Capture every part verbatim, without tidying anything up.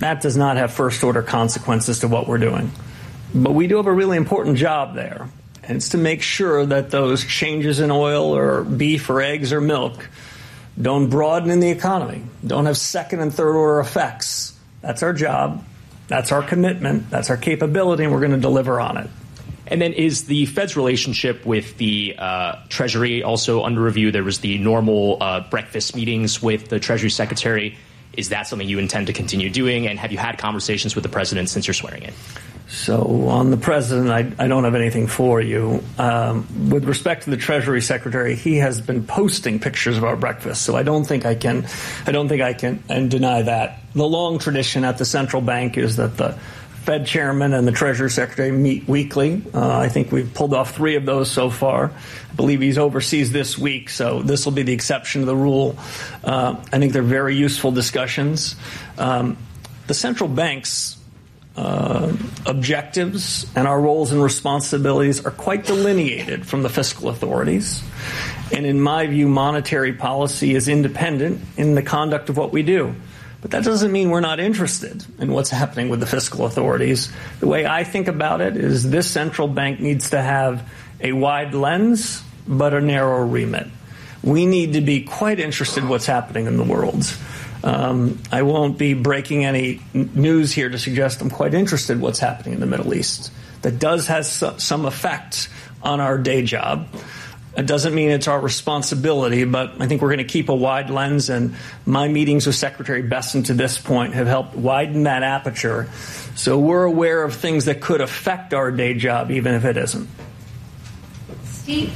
that does not have first-order consequences to what we're doing. But we do have a really important job there, and it's to make sure that those changes in oil or beef or eggs or milk don't broaden in the economy, don't have second and third-order effects. That's our job. That's our commitment. That's our capability, and we're going to deliver on it. And then is the Fed's relationship with the uh, Treasury also under review? There was the normal uh, breakfast meetings with the Treasury Secretary. Is that something you intend to continue doing? And have you had conversations with the president since you're swearing in? So on the president, I, I don't have anything for you. Um, with respect to the Treasury Secretary, he has been posting pictures of our breakfast, so I don't think I can, I don't think I can and deny that. The long tradition at the central bank is that the Fed chairman and the Treasury Secretary meet weekly. Uh, I think we've pulled off three of those so far. I believe he's overseas this week, so this will be the exception to the rule. Uh, I think they're very useful discussions. Um, the central bank's uh, objectives and our roles and responsibilities are quite delineated from the fiscal authorities. And in my view, monetary policy is independent in the conduct of what we do. But that doesn't mean we're not interested in what's happening with the fiscal authorities. The way I think about it is this central bank needs to have a wide lens, but a narrow remit. We need to be quite interested in what's happening in the world. Um, I won't be breaking any n- news here to suggest I'm quite interested in what's happening in the Middle East. That does have su- some effect on our day job. It doesn't mean it's our responsibility, but I think we're going to keep a wide lens, and my meetings with Secretary Bessent to this point have helped widen that aperture. So we're aware of things that could affect our day job, even if it isn't. Steve.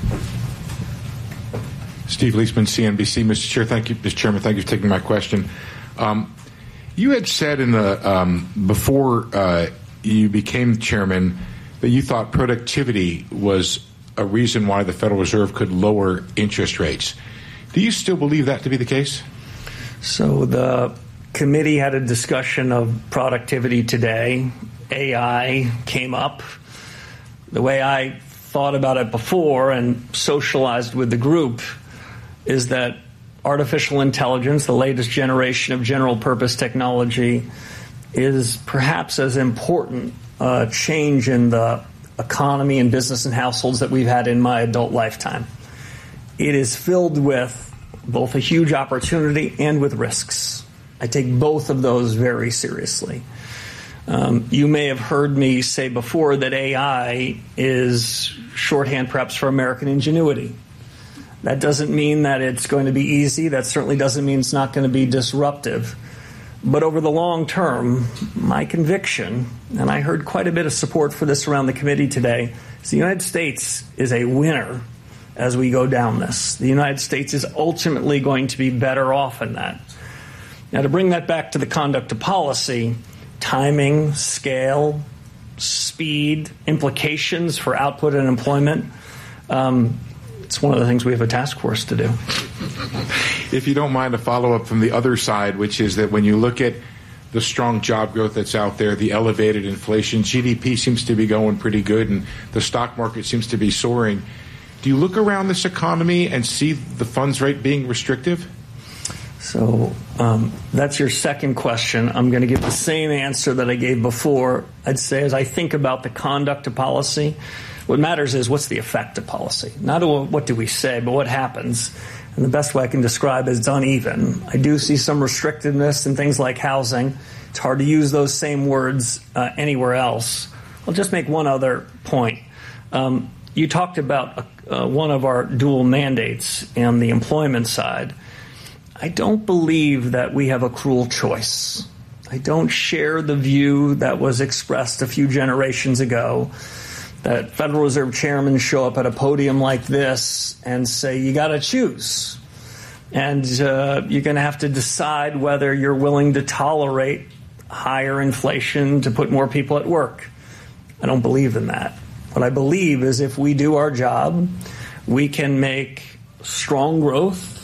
Steve Leisman, C N B C. Mister Chair, thank you, Mister Chairman, thank you for taking my question. Um, you had said in the um, before uh, you became chairman that you thought productivity was a reason why the Federal Reserve could lower interest rates. Do you still believe that to be the case? So the committee had a discussion of productivity today. A I came up. The way I thought about it before and socialized with the group is that artificial intelligence, the latest generation of general purpose technology, is perhaps as important a change in the economy and business and households that we've had in my adult lifetime. It is filled with both a huge opportunity and with risks. I take both of those very seriously. Um, you may have heard me say before that A I is shorthand perhaps for American ingenuity. That doesn't mean that it's going to be easy. That certainly doesn't mean it's not going to be disruptive. But over the long term, my conviction, and I heard quite a bit of support for this around the committee today, is the United States is a winner as we go down this. The United States is ultimately going to be better off in that. Now, to bring that back to the conduct of policy, timing, scale, speed, implications for output and employment, um, it's one of the things we have a task force to do. If you don't mind, a follow-up from the other side, which is that when you look at the strong job growth that's out there, the elevated inflation, G D P seems to be going pretty good, and the stock market seems to be soaring. Do you look around this economy and see the funds rate being restrictive? So um, that's your second question. I'm going to give the same answer that I gave before. I'd say as I think about the conduct of policy, what matters is what's the effect of policy. Not what do we say, but what happens. And the best way I can describe it is it's uneven. I do see some restrictiveness in things like housing. It's hard to use those same words uh, anywhere else. I'll just make one other point. Um, you talked about uh, one of our dual mandates on the employment side. I don't believe that we have a cruel choice. I don't share the view that was expressed a few generations ago that Federal Reserve chairmen show up at a podium like this and say, you got to choose. And uh, you're going to have to decide whether you're willing to tolerate higher inflation to put more people at work. I don't believe in that. What I believe is if we do our job, we can make strong growth,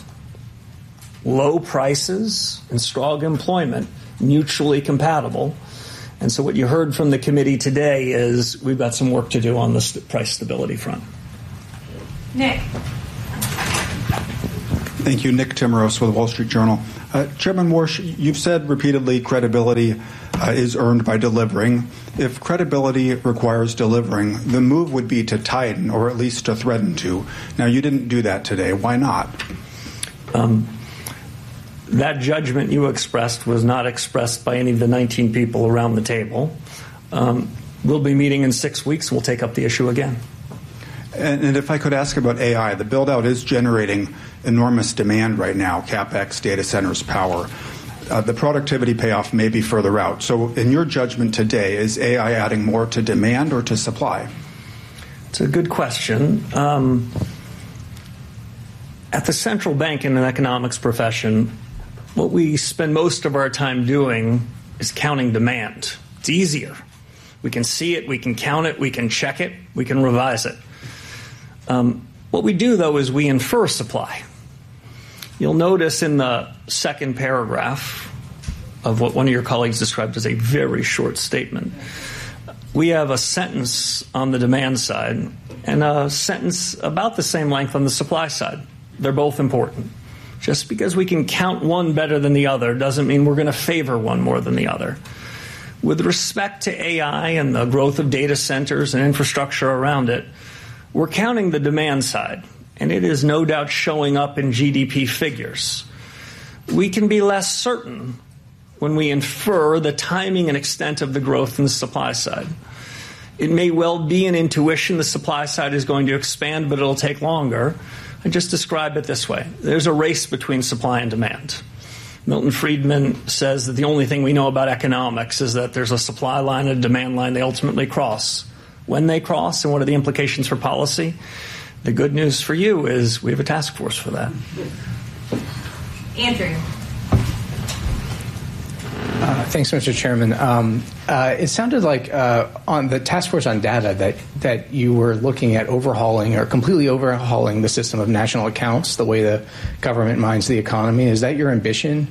low prices, and strong employment mutually compatible. And so what you heard from the committee today is we've got some work to do on the st- price stability front. Nick. Thank you. Nick Timmeros with Wall Street Journal. Uh, Chairman Warsh, you've said repeatedly credibility uh, is earned by delivering. If credibility requires delivering, the move would be to tighten or at least to threaten to. Now, you didn't do that today. Why not? Um, that judgment you expressed was not expressed by any of the nineteen people around the table. Um, we'll be meeting in six weeks. We'll take up the issue again. And, and if I could ask about A I, the build-out is generating enormous demand right now, CapEx, data centers, power. Uh, the productivity payoff may be further out. So in your judgment today, is A I adding more to demand or to supply? It's a good question. Um, at the central bank in an economics profession, what we spend most of our time doing is counting demand. It's easier. We can see it, we can count it, we can check it, we can revise it. Um, what we do, though, is we infer supply. You'll notice in the second paragraph of what one of your colleagues described as a very short statement, we have a sentence on the demand side and a sentence about the same length on the supply side. They're both important. Just because we can count one better than the other doesn't mean we're going to favor one more than the other. With respect to A I and the growth of data centers and infrastructure around it, we're counting the demand side, and it is no doubt showing up in G D P figures. We can be less certain when we infer the timing and extent of the growth in the supply side. It may well be an intuition the supply side is going to expand, but it'll take longer. I just describe it this way. There's a race between supply and demand. Milton Friedman says that the only thing we know about economics is that there's a supply line and a demand line they ultimately cross. When they cross and what are the implications for policy? The good news for you is we have a task force for that. Andrew. Uh, thanks, Mister Chairman. Um, uh, it sounded like uh, on the task force on data that, that you were looking at overhauling or completely overhauling the system of national accounts, the way the government minds the economy. Is that your ambition?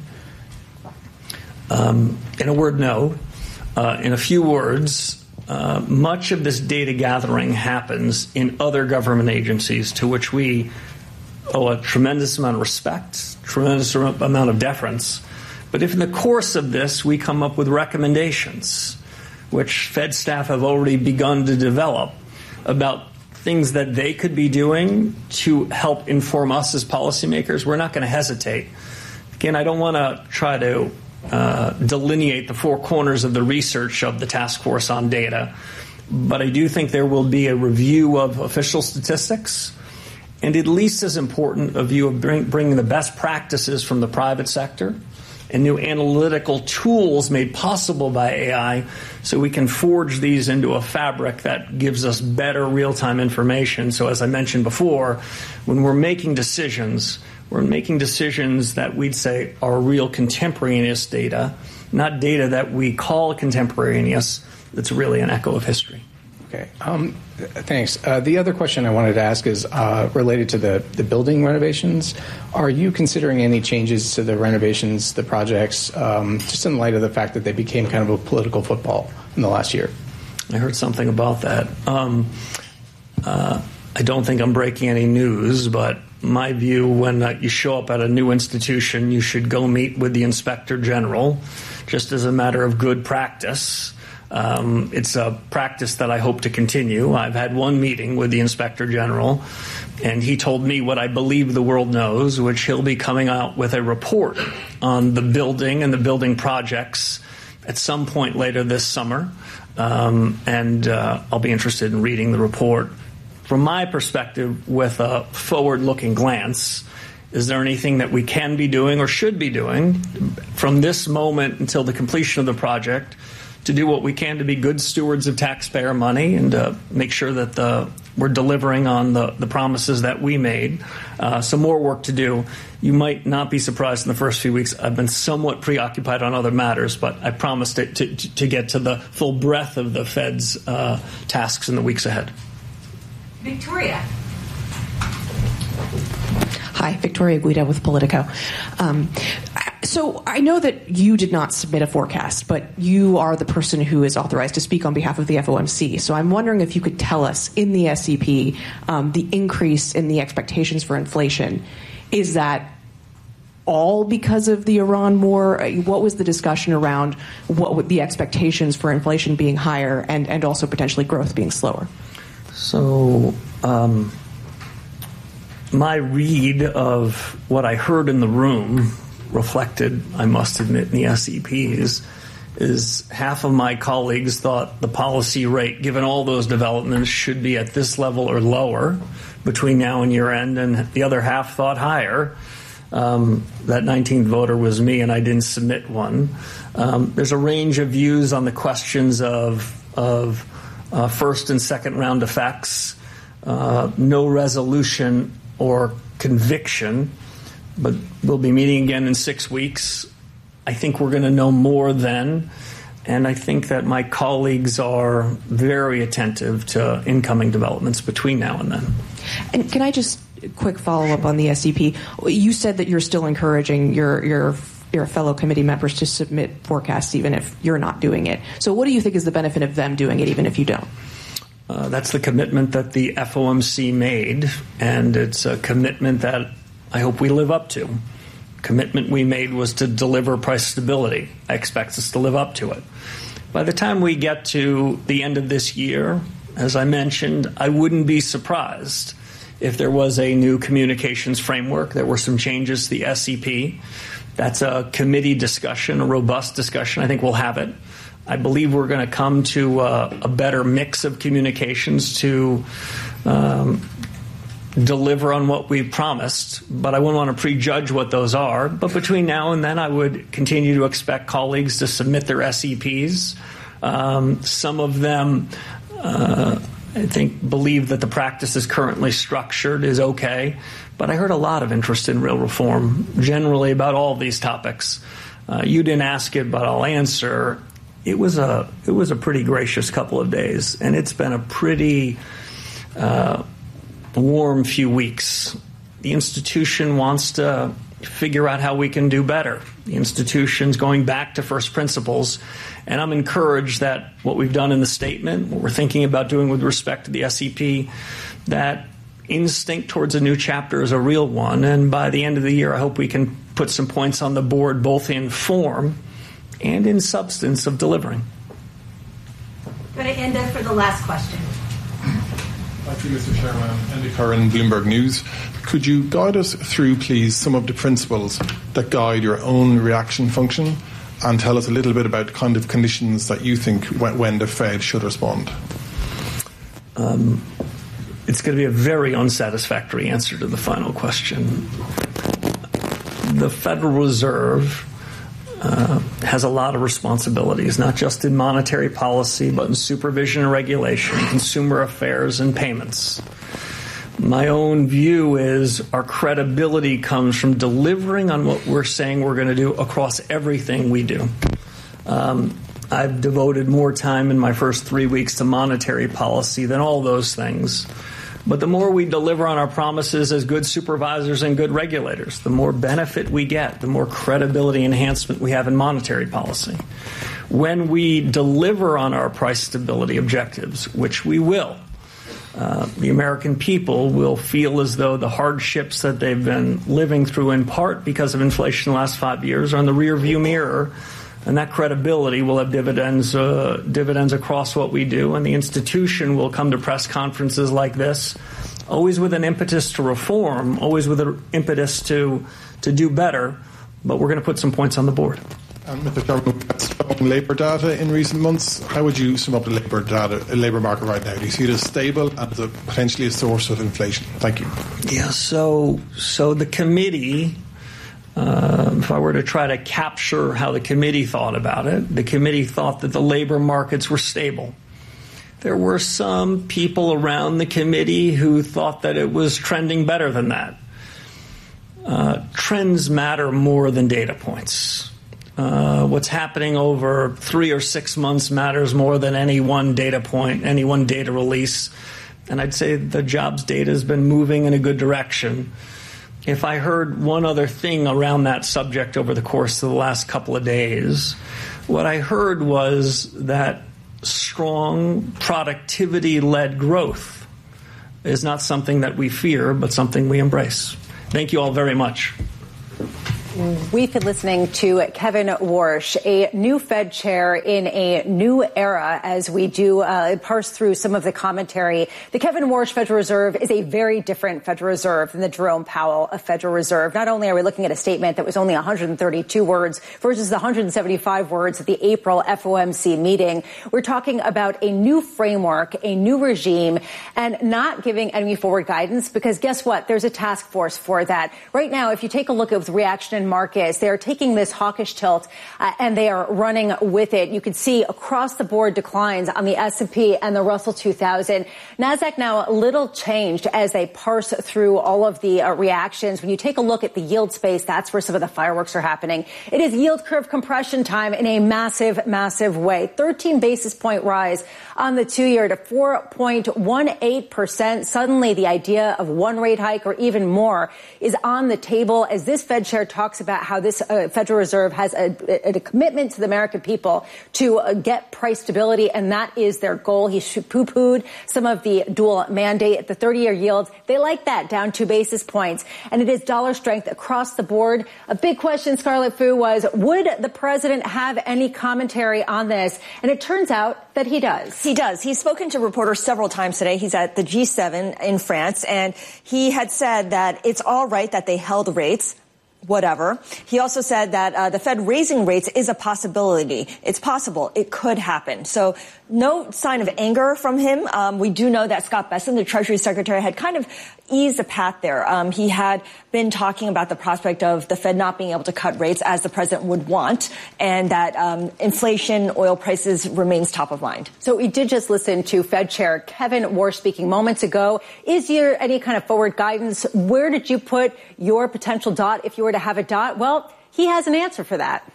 Um, in a word, no. Uh, in a few words, uh, much of this data gathering happens in other government agencies to which we owe a tremendous amount of respect, tremendous amount of deference. But if in the course of this we come up with recommendations, which Fed staff have already begun to develop, about things that they could be doing to help inform us as policymakers, we're not going to hesitate. Again, I don't want to try to uh, delineate the four corners of the research of the task force on data, but I do think there will be a review of official statistics, and at least as important, a view of bring, bringing the best practices from the private sector and new analytical tools made possible by A I so we can forge these into a fabric that gives us better real-time information. So as I mentioned before, when we're making decisions, we're making decisions that we'd say are real contemporaneous data, not data that we call contemporaneous that's really an echo of history. Okay. Um, thanks. Uh, the other question I wanted to ask is uh, related to the, the building renovations. Are you considering any changes to the renovations, the projects, um, just in light of the fact that they became kind of a political football in the last year? I heard something about that. Um, uh, I don't think I'm breaking any news, but my view, when uh, you show up at a new institution, you should go meet with the Inspector General, just as a matter of good practice. Um, it's a practice that I hope to continue. I've had one meeting with the Inspector General, and he told me what I believe the world knows, which he'll be coming out with a report on the building and the building projects at some point later this summer. Um, and uh, I'll be interested in reading the report. From my perspective, with a forward-looking glance, is there anything that we can be doing or should be doing from this moment until the completion of the project to do what we can to be good stewards of taxpayer money and to make sure that the, we're delivering on the, the promises that we made. Uh, some more work to do. You might not be surprised in the first few weeks. I've been somewhat preoccupied on other matters, but I promised to, to, to get to the full breadth of the Fed's uh, tasks in the weeks ahead. Victoria. Hi, Victoria Guida with Politico. Um, so I know that you did not submit a forecast, but you are the person who is authorized to speak on behalf of the F O M C. So I'm wondering if you could tell us in the S E P um, the increase in the expectations for inflation. Is that all because of the Iran war? What was the discussion around what would the expectations for inflation being higher and, and also potentially growth being slower? So um, my read of what I heard in the room reflected, I must admit, in the S E Ps, is half of my colleagues thought the policy rate, given all those developments, should be at this level or lower between now and year end, and the other half thought higher. Um, that nineteenth voter was me, and I didn't submit one. Um, there's a range of views on the questions of, of uh, first and second round effects, uh, no resolution or conviction, but we'll be meeting again in six weeks. I think we're going to know more then, and I think that my colleagues are very attentive to incoming developments between now and then. And can I just quick follow-up on the S E P? You said that you're still encouraging your your your fellow committee members to submit forecasts even if you're not doing it. So what do you think is the benefit of them doing it even if you don't? Uh, that's the commitment that the F O M C made, and it's a commitment that I hope we live up to. Commitment we made was to deliver price stability. I expect us to live up to it. By the time we get to the end of this year, as I mentioned, I wouldn't be surprised if there was a new communications framework. There were some changes to the S E P. That's a committee discussion, a robust discussion. I think we'll have it. I believe we're going to come to a, a better mix of communications to um, deliver on what we promised, but I wouldn't want to prejudge what those are. But between now and then, I would continue to expect colleagues to submit their S E Ps. Um, some of them, uh, I think, believe that the practice is currently structured is okay. But I heard a lot of interest in real reform, generally about all these topics. Uh, you didn't ask it, but I'll answer. It was a it was a pretty gracious couple of days, and it's been a pretty uh, warm few weeks. The institution wants to figure out how we can do better. The institution's going back to first principles, and I'm encouraged that what we've done in the statement, what we're thinking about doing with respect to the S E P, that instinct towards a new chapter is a real one, and by the end of the year, I hope we can put some points on the board, both in form and in substance of delivering. Go to Enda for the last question. Thank you, Mister Chairman. Andy Curran, Bloomberg News. Could you guide us through, please, some of the principles that guide your own reaction function, and tell us a little bit about the kind of conditions that you think when, when the Fed should respond? Um, it's going to be a very unsatisfactory answer to the final question. The Federal Reserve uh, has a lot of responsibilities, not just in monetary policy, but in supervision and regulation, consumer affairs, and payments. My own view is our credibility comes from delivering on what we're saying we're going to do across everything we do. Um, I've devoted more time in my first three weeks to monetary policy than all those things. But the more we deliver on our promises as good supervisors and good regulators, the more benefit we get, the more credibility enhancement we have in monetary policy. When we deliver on our price stability objectives, which we will, uh, the American people will feel as though the hardships that they've been living through, in part because of inflation the last five years, are in the rearview mirror. And that credibility will have dividends uh, dividends across what we do. And the institution will come to press conferences like this, always with an impetus to reform, always with an impetus to to do better. But we're going to put some points on the board. And Mister Chairman, we've got strong labour data in recent months. How would you sum up the labour data, labour market right now? Do you see it as stable and as a potentially a source of inflation? Thank you. Yeah. So so the committee. Uh, if I were to try to capture how the committee thought about it, the committee thought that the labor markets were stable. There were some people around the committee who thought that it was trending better than that. Uh, trends matter more than data points. Uh, what's happening over three or six months matters more than any one data point, any one data release. And I'd say the jobs data has been moving in a good direction. If I heard one other thing around that subject over the course of the last couple of days, what I heard was that strong productivity-led growth is not something that we fear, but something we embrace. Thank you all very much. We've been listening to Kevin Warsh, a new Fed chair in a new era, as we do uh, parse through some of the commentary. The Kevin Warsh Federal Reserve is a very different Federal Reserve than the Jerome Powell of Federal Reserve. Not only are we looking at a statement that was only one hundred thirty-two words versus the one hundred seventy-five words at the April F O M C meeting, we're talking about a new framework, a new regime, and not giving any forward guidance, because guess what? There's a task force for that. Right now, if you take a look at the reaction in markets, they are taking this hawkish tilt uh, and they are running with it. You can see across the board declines on the S and P and the Russell two thousand. NASDAQ now a little changed as they parse through all of the uh, reactions. When you take a look at the yield space, that's where some of the fireworks are happening. It is yield curve compression time in a massive, massive way. thirteen basis point rise on the two-year to four point one eight percent. Suddenly, the idea of one rate hike or even more is on the table as this Fed chair talks about how this uh, Federal Reserve has a, a, a commitment to the American people to uh, get price stability, and that is their goal. He poo-pooed some of the dual mandate. The thirty-year yields, they like that, down two basis points. And it is dollar strength across the board. A big question, Scarlet Fu, was would the president have any commentary on this? And it turns out that he does. He does. He's spoken to reporters several times today. He's at the G seven in France, and he had said that it's all right that they held rates. Whatever. He also said that uh, the Fed raising rates is a possibility. It's possible. It could happen. So no sign of anger from him. Um, we do know that Scott Bessent, the Treasury Secretary, had kind of eased the path there. Um, he had been talking about the prospect of the Fed not being able to cut rates as the president would want, and that um, inflation, oil prices remains top of mind. So we did just listen to Fed Chair Kevin Warsh speaking moments ago. Is there any kind of forward guidance? Where did you put your potential dot if you were to have a dot? Well, he has an answer for that.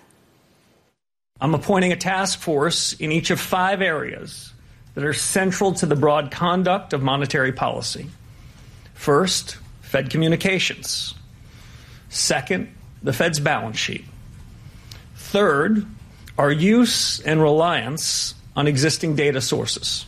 I'm appointing a task force in each of five areas that are central to the broad conduct of monetary policy. First, Fed communications. Second, the Fed's balance sheet. Third, our use and reliance on existing data sources.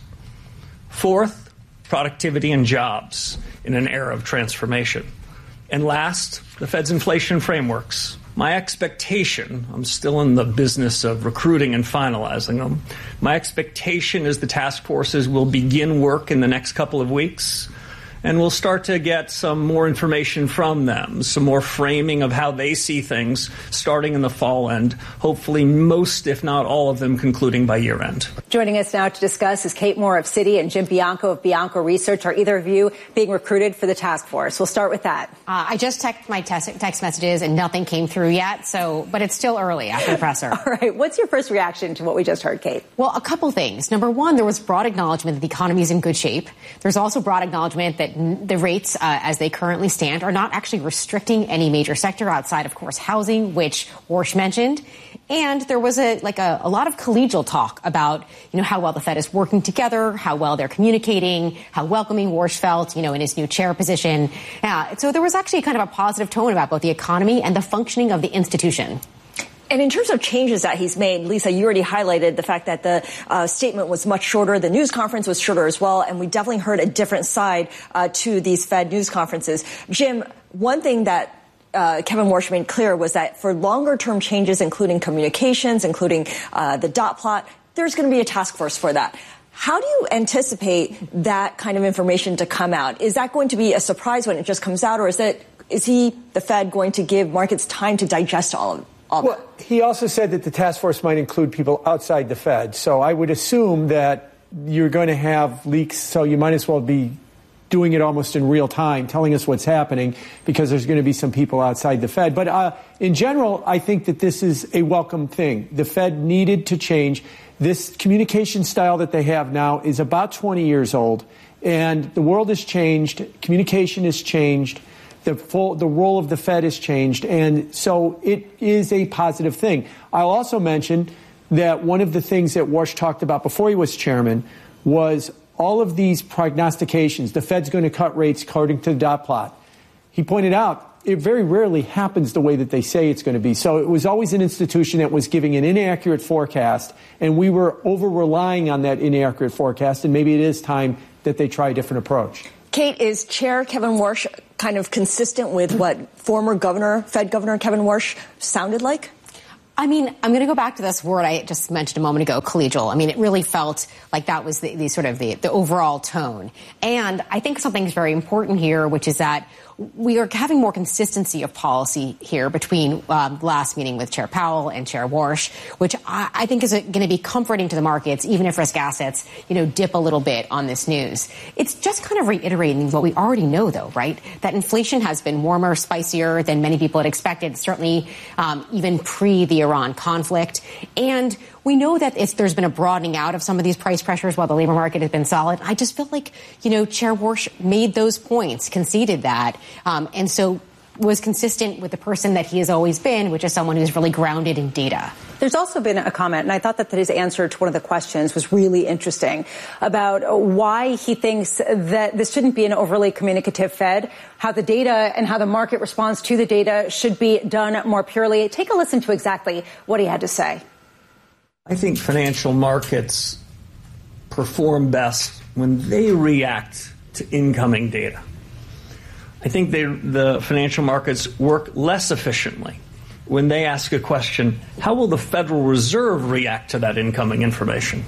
Fourth, productivity and jobs in an era of transformation. And last, the Fed's inflation frameworks. My expectation, I'm still in the business of recruiting and finalizing them, my expectation is the task forces will begin work in the next couple of weeks, and we'll start to get some more information from them, some more framing of how they see things starting in the fall end, hopefully most, if not all of them, concluding by year end. Joining us now to discuss is Kate Moore of Citi and Jim Bianco of Bianco Research. Are either of you being recruited for the task force? We'll start with that. Uh, I just checked my text, text messages and nothing came through yet, so but it's still early after the presser. All right. What's your first reaction to what we just heard, Kate? Well, a couple things. Number one, there was broad acknowledgement that the economy is in good shape. There's also broad acknowledgement that n- the rates, uh, as they currently stand, are not actually restricting any major sector outside, of course, housing, which Warsh mentioned. And there was a like a, a lot of collegial talk about, you know, how well the Fed is working together, how well they're communicating, how welcoming Warsh felt, you know, in his new chair position. Uh, so there was actually kind of a positive tone about both the economy and the functioning of the institution. And in terms of changes that he's made, Lisa, you already highlighted the fact that the uh, statement was much shorter. The news conference was shorter as well. And we definitely heard a different side uh, to these Fed news conferences. Jim, one thing that Uh, Kevin Warsh made clear was that for longer-term changes, including communications, including uh, the dot plot, there's going to be a task force for that. How do you anticipate that kind of information to come out? Is that going to be a surprise when it just comes out, or is that is he, the Fed, going to give markets time to digest all of all well, that? He also said that the task force might include people outside the Fed. So I would assume that you're going to have leaks, so you might as well be doing it almost in real time, telling us what's happening, because there's going to be some people outside the Fed. But uh, in general, I think that this is a welcome thing. The Fed needed to change. This communication style that they have now is about twenty years old, and the world has changed. Communication has changed. The full, the role of the Fed has changed, and so it is a positive thing. I'll also mention that one of the things that Warsh talked about before he was chairman was all of these prognostications. The Fed's going to cut rates according to the dot plot. He pointed out it very rarely happens the way that they say it's going to be. So it was always an institution that was giving an inaccurate forecast, and we were over-relying on that inaccurate forecast, and maybe it is time that they try a different approach. Kate, is Chair Kevin Warsh kind of consistent with what former governor, Fed Governor Kevin Warsh sounded like? I mean, I'm going to go back to this word I just mentioned a moment ago, collegial. I mean, it really felt like that was the, the sort of the, the overall tone. And I think something's very important here, which is that we are having more consistency of policy here between um, last meeting with Chair Powell and Chair Warsh, which I, I think is going to be comforting to the markets, even if risk assets, you know, dip a little bit on this news. It's just kind of reiterating what we already know, though, right? That inflation has been warmer, spicier than many people had expected, certainly um, even pre the Iran conflict. And we know that if there's been a broadening out of some of these price pressures while the labor market has been solid. I just feel like, you know, Chair Warsh made those points, conceded that, um, and so was consistent with the person that he has always been, which is someone who's really grounded in data. There's also been a comment, and I thought that his answer to one of the questions was really interesting, about why he thinks that this shouldn't be an overly communicative Fed, how the data and how the market responds to the data should be done more purely. Take a listen to exactly what he had to say. I think financial markets perform best when they react to incoming data. I think they, the financial markets work less efficiently when they ask a question, how will the Federal Reserve react to that incoming information?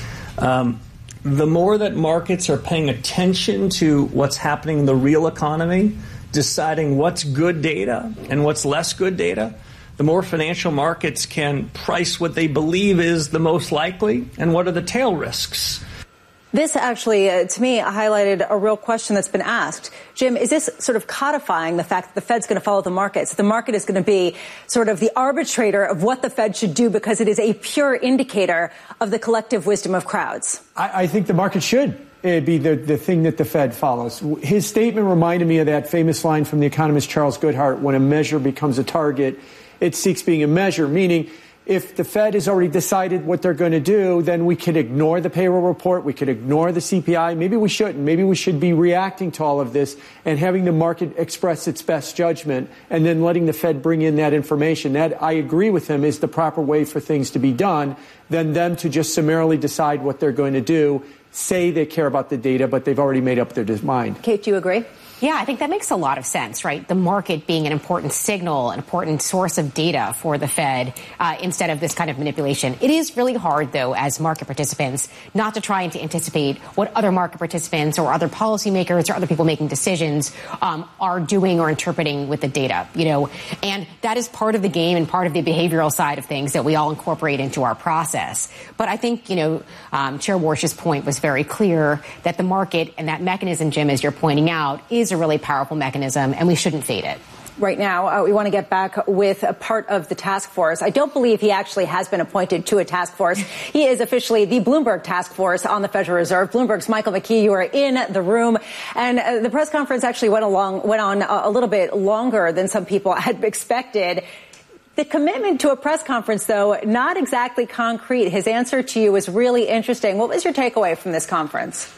Um, the more that markets are paying attention to what's happening in the real economy, deciding what's good data and what's less good data, the more financial markets can price what they believe is the most likely and what are the tail risks. This actually, uh, to me, highlighted a real question that's been asked. Jim, is this sort of codifying the fact that the Fed's going to follow the markets? The market is going to be sort of the arbitrator of what the Fed should do because it is a pure indicator of the collective wisdom of crowds? I, I think the market should be the, the thing that the Fed follows. His statement reminded me of that famous line from the economist Charles Goodhart, when a measure becomes a target, it seeks being a measure, meaning if the Fed has already decided what they're going to do, then we could ignore the payroll report. We could ignore the C P I. Maybe we shouldn't. Maybe we should be reacting to all of this and having the market express its best judgment and then letting the Fed bring in that information. That, I agree with him, is the proper way for things to be done than them to just summarily decide what they're going to do, say they care about the data, but they've already made up their mind. Kate, do you agree? Yeah, I think that makes a lot of sense, right? The market being an important signal, an important source of data for the Fed uh, instead of this kind of manipulation. It is really hard, though, as market participants, not to try and to anticipate what other market participants or other policymakers or other people making decisions um, are doing or interpreting with the data, you know. And that is part of the game and part of the behavioral side of things that we all incorporate into our process. But I think, you know, um, Chair Warsh's point was very clear that the market and that mechanism, Jim, as you're pointing out, is a really powerful mechanism, and we shouldn't fade it. Right now, uh, we want to get back with a part of the task force. I don't believe he actually has been appointed to a task force. He is officially the Bloomberg task force on the Federal Reserve. Bloomberg's Michael McKee, you are in the room. And uh, the press conference actually went along, went on a, a little bit longer than some people had expected. The commitment to a press conference, though, not exactly concrete. His answer to you was really interesting. What was your takeaway from this conference?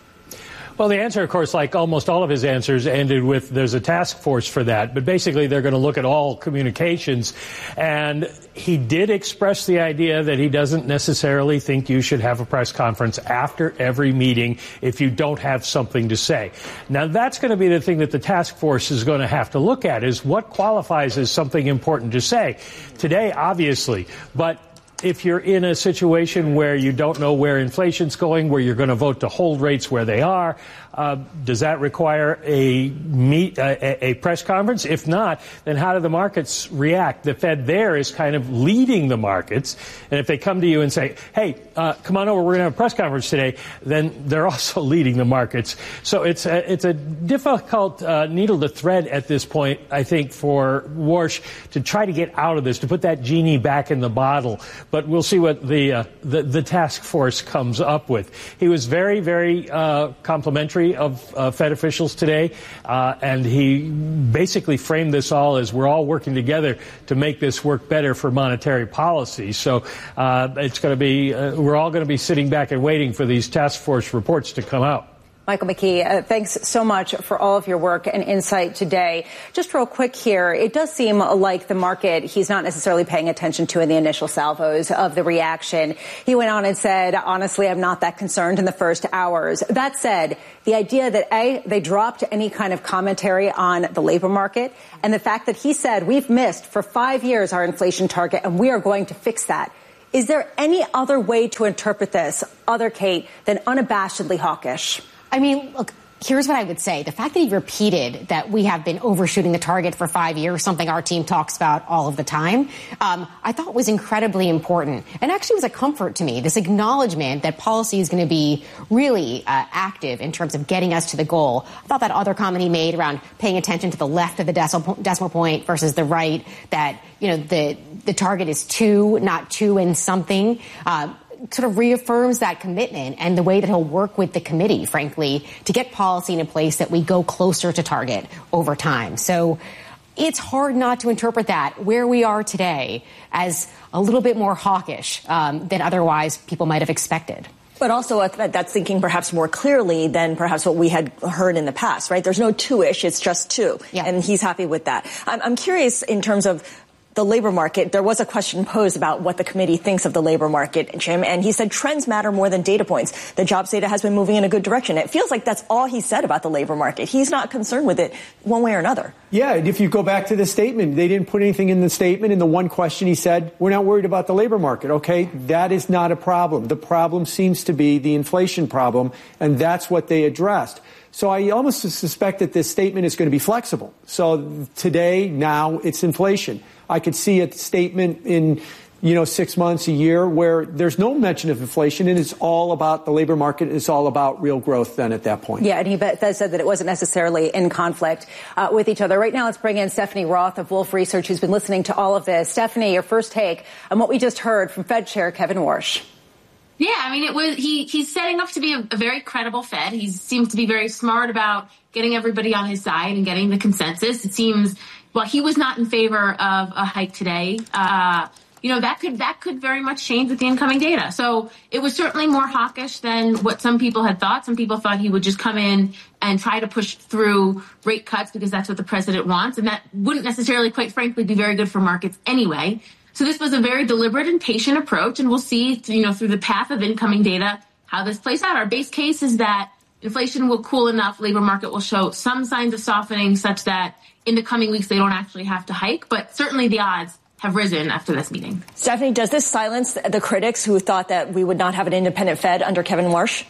Well, the answer, of course, like almost all of his answers, ended with there's a task force for that. But basically, they're going to look at all communications. And he did express the idea that he doesn't necessarily think you should have a press conference after every meeting if you don't have something to say. Now, that's going to be the thing that the task force is going to have to look at, is what qualifies as something important to say. Today, obviously, but if you're in a situation where you don't know where inflation's going, where you're going to vote to hold rates where they are, uh, does that require a meet a, a press conference? If not, then how do the markets react? The Fed there is kind of leading the markets, and if they come to you and say, "Hey, uh, come on over, we're going to have a press conference today," then they're also leading the markets. So it's a, it's a difficult uh, needle to thread at this point, I think, for Warsh to try to get out of this, to put that genie back in the bottle. But we'll see what the, uh, the the task force comes up with. He was very, very uh, complimentary of uh, Fed officials today, uh, and he basically framed this all as we're all working together to make this work better for monetary policy. So uh, it's going to be uh, we're all going to be sitting back and waiting for these task force reports to come out. Michael McKee, uh, thanks so much for all of your work and insight today. Just real quick here, it does seem like the market he's not necessarily paying attention to in the initial salvos of the reaction. He went on and said, honestly, I'm not that concerned in the first hours. That said, the idea that, A, they dropped any kind of commentary on the labor market, and the fact that he said we've missed for five years our inflation target and we are going to fix that. Is there any other way to interpret this, other Kate, than unabashedly hawkish? I mean, look, here's what I would say. The fact that he repeated that we have been overshooting the target for five years, something our team talks about all of the time, um, I thought was incredibly important and actually was a comfort to me. This acknowledgement that policy is going to be really uh, active in terms of getting us to the goal. I thought that other comment he made around paying attention to the left of the decimal, decimal point versus the right, that, you know, the, the target is two, not two and something. Uh, sort of reaffirms that commitment and the way that he'll work with the committee, frankly, to get policy in a place that we go closer to target over time. So it's hard not to interpret that where we are today as a little bit more hawkish um, than otherwise people might have expected. But also that's thinking perhaps more clearly than perhaps what we had heard in the past, right? There's no two-ish, it's just two. Yeah. And he's happy with that. I'm, I'm curious in terms of the labor market. There was a question posed about what the committee thinks of the labor market, Jim, and he said trends matter more than data points. The jobs data has been moving in a good direction. It feels like that's all he said about the labor market. He's not concerned with it one way or another. Yeah, and if you go back to the statement, they didn't put anything in the statement. In the one question he said, we're not worried about the labor market. Okay, that is not a problem. The problem seems to be the inflation problem, and that's what they addressed. So I almost suspect that this statement is going to be flexible. So today, now, it's inflation. I could see a statement in, you know, six months, a year, where there's no mention of inflation, and it's all about the labor market. It's all about real growth then at that point. Yeah, and he said that it wasn't necessarily in conflict uh, with each other. Right now, let's bring in Stephanie Roth of Wolfe Research, who's been listening to all of this. Stephanie, your first take on what we just heard from Fed Chair Kevin Warsh. Yeah, I mean, it was he. He's setting up to be a, a very credible Fed. He seems to be very smart about getting everybody on his side and getting the consensus. It seems, well, he was not in favor of a hike today. Uh, you know, that could that could very much change with the incoming data. So it was certainly more hawkish than what some people had thought. Some people thought he would just come in and try to push through rate cuts because that's what the president wants, and that wouldn't necessarily, quite frankly, be very good for markets anyway. So this was a very deliberate and patient approach, and we'll see, you know, through the path of incoming data how this plays out. Our base case is that inflation will cool enough, labor market will show some signs of softening such that in the coming weeks they don't actually have to hike, but certainly the odds have risen after this meeting. Stephanie, does this silence the critics who thought that we would not have an independent Fed under Kevin Warsh?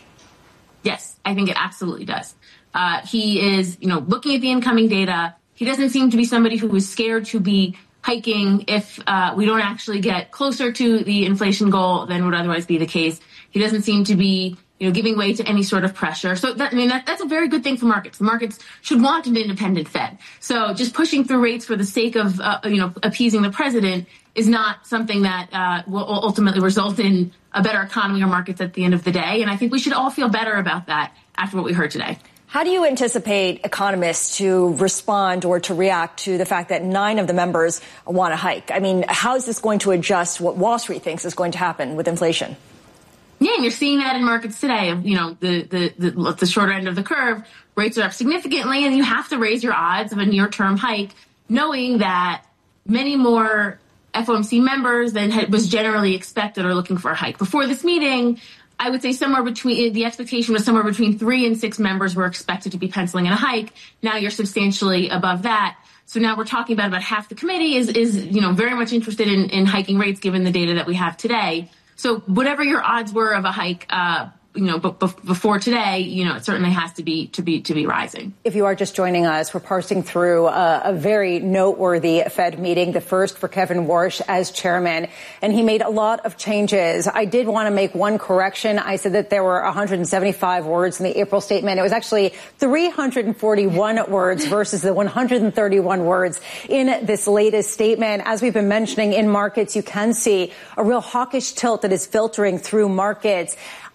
Yes, I think it absolutely does. Uh, he is, you know, looking at the incoming data. He doesn't seem to be somebody who is scared to be hiking if uh, we don't actually get closer to the inflation goal than would otherwise be the case. He doesn't seem to be, you know, giving way to any sort of pressure. So that, I mean, that, that's a very good thing for markets. The markets should want an independent Fed. So just pushing through rates for the sake of, uh, you know, appeasing the president is not something that uh, will ultimately result in a better economy or markets at the end of the day. And I think we should all feel better about that after what we heard today. How do you anticipate economists to respond or to react to the fact that nine of the members want to hike? I mean, how is this going to adjust what Wall Street thinks is going to happen with inflation? Yeah, and you're seeing that in markets today. You know, the, the, the, the shorter end of the curve, rates are up significantly, and you have to raise your odds of a near-term hike, knowing that many more F O M C members than had, was generally expected are looking for a hike. Before this meeting, I would say somewhere between, the expectation was somewhere between three and six members were expected to be penciling in a hike. Now you're substantially above that. So now we're talking about about half the committee is, is you know, very much interested in, in hiking rates given the data that we have today. So whatever your odds were of a hike, uh, you know, b- b- before today, you know, it certainly has to be to be to be rising. If you are just joining us, we're parsing through a, a very noteworthy Fed meeting, the first for Kevin Warsh as chairman, and he made a lot of changes. I did want to make one correction. I said that there were one hundred seventy-five words in the April statement. It was actually three hundred forty-one words versus the one hundred thirty-one words in this latest statement. As we've been mentioning in markets, you can see a real hawkish tilt that is filtering through markets. I'm wondering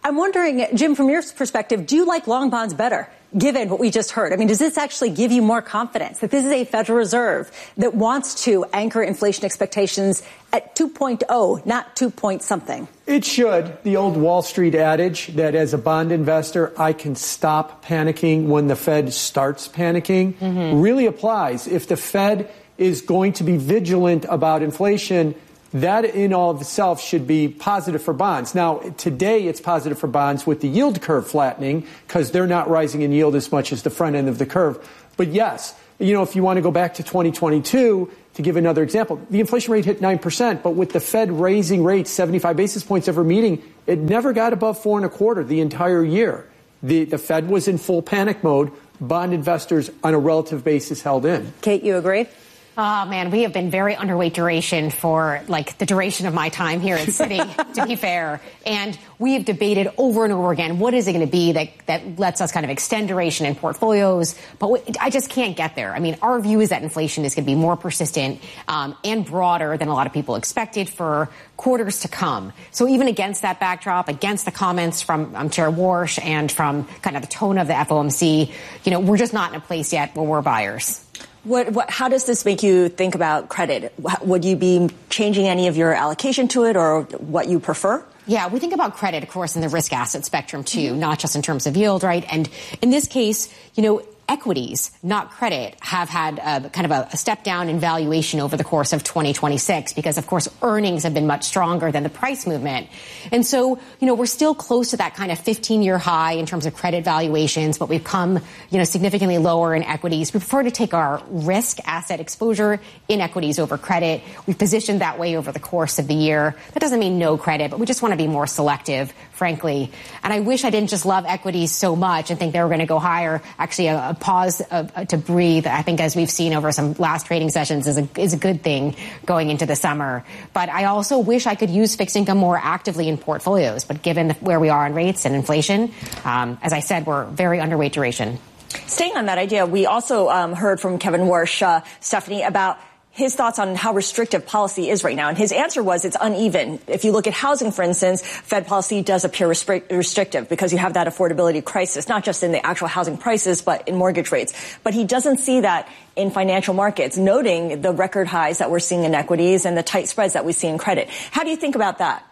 wondering, Jim, from your perspective, do you like long bonds better, given what we just heard? I mean, does this actually give you more confidence that this is a Federal Reserve that wants to anchor inflation expectations at two point oh, not two point something? It should. The old Wall Street adage that as a bond investor, I can stop panicking when the Fed starts panicking mm-hmm. really applies. If the Fed is going to be vigilant about inflation, that in all of itself should be positive for bonds. Now, today it's positive for bonds with the yield curve flattening because they're not rising in yield as much as the front end of the curve. But yes, you know, if you want to go back to twenty twenty-two, to give another example, the inflation rate hit nine percent, but with the Fed raising rates seventy-five basis points every meeting, it never got above four and a quarter the entire year. The, the Fed was in full panic mode. Bond investors on a relative basis held in. Kate, you agree? Oh, man, we have been very underweight duration for, like, the duration of my time here at Citi, to be fair. And we have debated over and over again, what is it going to be that, that lets us kind of extend duration in portfolios? But we, I just can't get there. I mean, our view is that inflation is going to be more persistent um, and broader than a lot of people expected for quarters to come. So even against that backdrop, against the comments from um, Chair Warsh and from kind of the tone of the F O M C, you know, we're just not in a place yet where we're buyers. What, what, how does this make you think about credit? Would you be changing any of your allocation to it or what you prefer? Yeah, we think about credit, of course, in the risk asset spectrum, too, not just in terms of yield, right? And in this case, you know, equities, not credit, have had a, kind of a, a step down in valuation over the course of twenty twenty-six because, of course, earnings have been much stronger than the price movement. And so, you know, we're still close to that kind of fifteen-year high in terms of credit valuations, but we've come, you know, significantly lower in equities. We prefer to take our risk asset exposure in equities over credit. We've positioned that way over the course of the year. That doesn't mean no credit, but we just want to be more selective, frankly. And I wish I didn't just love equities so much and think they were going to go higher. Actually, a, a pause uh, to breathe, I think, as we've seen over some last trading sessions, is a, is a good thing going into the summer. But I also wish I could use fixed income more actively in portfolios. But given the, where we are on rates and inflation, um, as I said, we're very underweight duration. Staying on that idea, we also um, heard from Kevin Warsh, uh, Stephanie, about his thoughts on how restrictive policy is right now. And his answer was it's uneven. If you look at housing, for instance, Fed policy does appear restric- restrictive because you have that affordability crisis, not just in the actual housing prices, but in mortgage rates. But he doesn't see that in financial markets, noting the record highs that we're seeing in equities and the tight spreads that we see in credit. How do you think about that?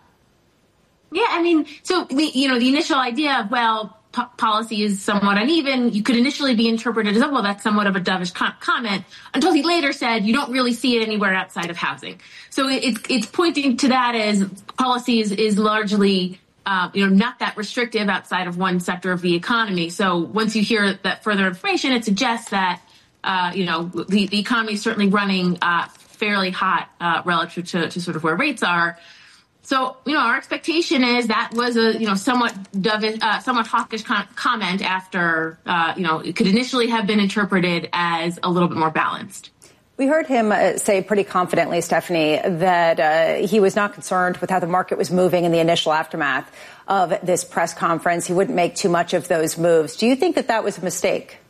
Yeah, I mean, so, the, you know, the initial idea of, well, p- policy is somewhat uneven, you could initially be interpreted as, oh, well, that's somewhat of a dovish com- comment, until he later said you don't really see it anywhere outside of housing. So it, it's, it's pointing to that as policy is, is largely, uh, you know, not that restrictive outside of one sector of the economy. So once you hear that further information, it suggests that, uh, you know, the, the economy is certainly running uh, fairly hot uh, relative to, to sort of where rates are. So, you know, our expectation is that was a, you know, somewhat dovish, uh, somewhat hawkish com- comment after, uh, you know, it could initially have been interpreted as a little bit more balanced. We heard him uh, say pretty confidently, Stephanie, that uh, he was not concerned with how the market was moving in the initial aftermath of this press conference. He wouldn't make too much of those moves. Do you think that that was a mistake?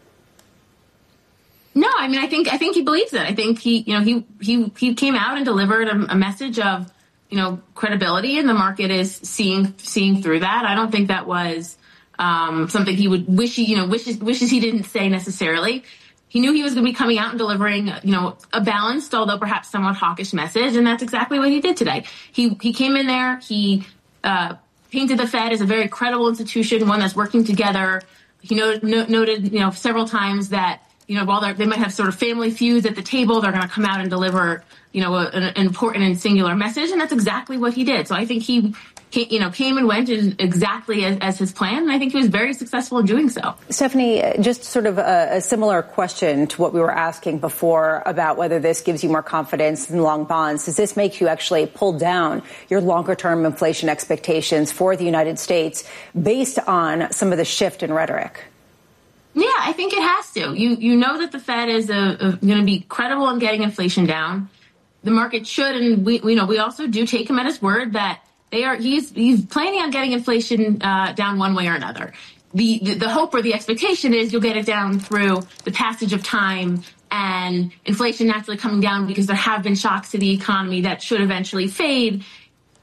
No, I mean, I think I think he believes it. I think he, you know, he he he came out and delivered a, a message of, you know, credibility, and the market is seeing seeing through that. I don't think that was um, something he would wish he, you know, wishes wishes he didn't say necessarily. He knew he was going to be coming out and delivering, you know, a balanced, although perhaps somewhat hawkish message, and that's exactly what he did today. He he came in there, he uh, painted the Fed as a very credible institution, one that's working together. He no, no, noted, you know, several times that, you know, while they might have sort of family feuds at the table, they're going to come out and deliver, you know, a, an important and singular message, and that's exactly what he did. So I think he, came, you know, came and went exactly as, as his plan, and I think he was very successful in doing so. Stephanie, just sort of a, a similar question to what we were asking before about whether this gives you more confidence in long bonds. Does this make you actually pull down your longer-term inflation expectations for the United States based on some of the shift in rhetoric? Yeah, I think it has to. You you know that the Fed is going to be credible in getting inflation down. The market should, and we we know we also do take him at his word that they are. He's he's planning on getting inflation uh, down one way or another. The, the the hope or the expectation is you'll get it down through the passage of time and inflation naturally coming down because there have been shocks to the economy that should eventually fade.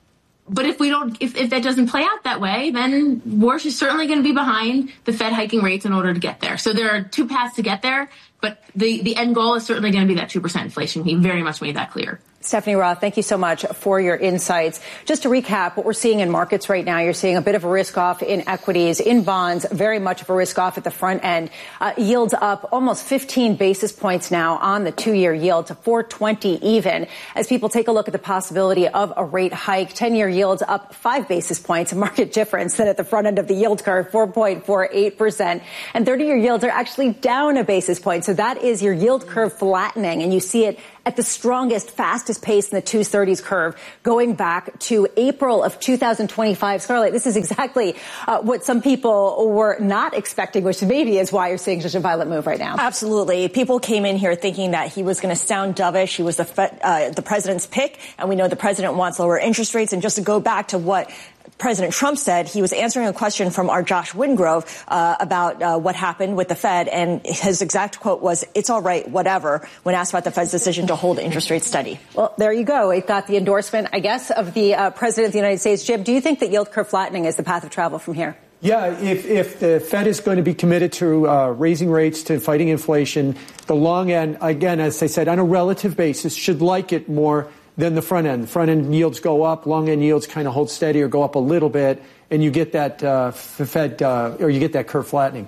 but if we don't, if, if that doesn't play out that way, then Warsh is certainly going to be behind the Fed hiking rates in order to get there. So there are two paths to get there, but the, the end goal is certainly going to be that two percent inflation. He very much made that clear. Stephanie Roth, thank you so much for your insights. Just to recap, what we're seeing in markets right now, you're seeing a bit of a risk-off in equities, in bonds, very much of a risk-off at the front end. Uh, yields up almost fifteen basis points now on the two-year yield to four twenty even. As people take a look at the possibility of a rate hike, ten-year yields up five basis points, a market difference than at the front end of the yield curve, four point four eight percent. And thirty-year yields are actually down a basis point. So that is your yield curve flattening, and you see it at the strongest, fastest pace in the two thirties curve going back to April of two thousand twenty-five. Scarlett, this is exactly uh, what some people were not expecting, which maybe is why you're seeing such a violent move right now. Absolutely. People came in here thinking that he was going to sound dovish. He was the, Fed, uh, the president's pick, and we know the president wants lower interest rates. And just to go back to what President Trump said, he was answering a question from our Josh Wingrove uh, about uh, what happened with the Fed, and his exact quote was, "It's all right, whatever," when asked about the Fed's decision to hold interest rates steady. Well, there you go. It got the endorsement, I guess, of the uh, President of the United States. Jim, do you think that yield curve flattening is the path of travel from here? Yeah, if, if the Fed is going to be committed to uh, raising rates, to fighting inflation, the long end, again, as I said, on a relative basis, should like it more than the front end. The front end yields go up, long end yields kind of hold steady or go up a little bit, and you get that uh, Fed uh, or you get that curve flattening.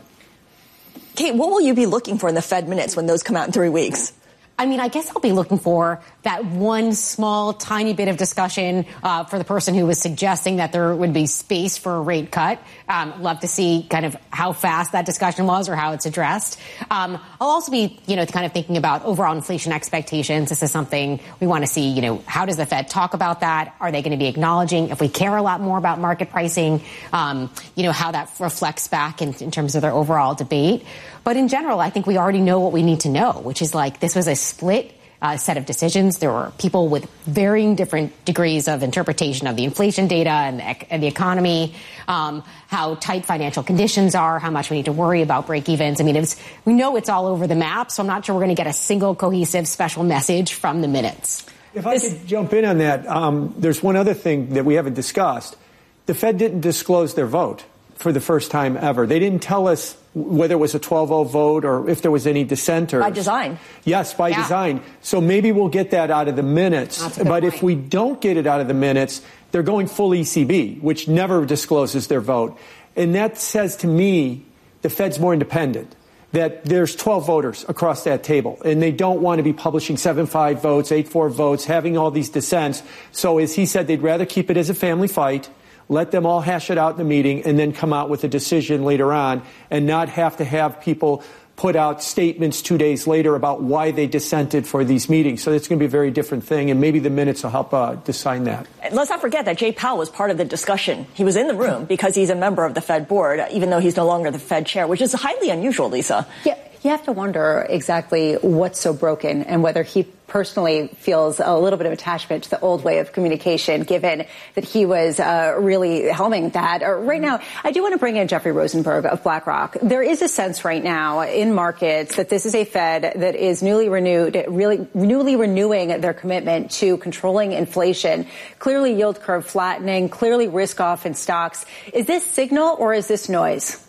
Kate, what will you be looking for in the Fed minutes when those come out in three weeks? I mean, I guess I'll be looking for that one small, tiny bit of discussion uh, for the person who was suggesting that there would be space for a rate cut. Um, love to see kind of how fast that discussion was or how it's addressed. Um, I'll also be, you know, kind of thinking about overall inflation expectations. This is something we want to see, you know, how does the Fed talk about that? Are they going to be acknowledging, if we care a lot more about market pricing, um, you know, how that reflects back in, in terms of their overall debate? But in general, I think we already know what we need to know, which is like this was a split uh, set of decisions. There were people with varying different degrees of interpretation of the inflation data and the, and the economy, um, how tight financial conditions are, how much we need to worry about break evens. I mean, it's, we know it's all over the map, so I'm not sure we're going to get a single cohesive special message from the minutes. If I this, could jump in on that, um, there's one other thing that we haven't discussed. The Fed didn't disclose their vote for the first time ever. They didn't tell us whether it was a twelve oh vote or if there was any dissenters. By design. Yes, by yeah. design. So maybe we'll get that out of the minutes. But point. If we don't get it out of the minutes, they're going full E C B, which never discloses their vote. And that says to me the Fed's more independent, that there's twelve voters across that table, and they don't want to be publishing seven five votes, eight four votes, having all these dissents. So as he said, they'd rather keep it as a family fight, let them all hash it out in the meeting, and then come out with a decision later on, and not have to have people put out statements two days later about why they dissented for these meetings. So it's going to be a very different thing, and maybe the minutes will help uh, decide that. Let's not forget that Jay Powell was part of the discussion. He was in the room because he's a member of the Fed board, even though he's no longer the Fed chair, which is highly unusual, Lisa. Yeah. You have to wonder exactly what's so broken and whether he personally feels a little bit of attachment to the old way of communication, given that he was uh, really helming that. Uh, right now, I do want to bring in Jeffrey Rosenberg of BlackRock. There is a sense right now in markets that this is a Fed that is newly renewed, really newly renewing their commitment to controlling inflation, clearly yield curve flattening, clearly risk off in stocks. Is this signal or is this noise?